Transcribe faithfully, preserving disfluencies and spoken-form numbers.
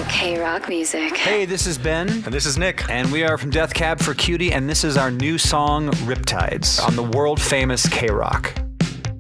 K-Rock music. Hey, this is Ben. And this is Nick. And we are from Death Cab for Cutie, and this is our new song, Riptides, on the world famous K-Rock.